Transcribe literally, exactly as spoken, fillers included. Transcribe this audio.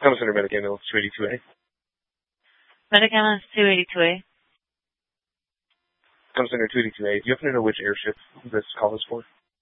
Comes under Medic Ambulance two eighty-two A. Medic Ambulance two eighty-two A. Comes under two eighty-two A. Do you happen to know which airship this call is for?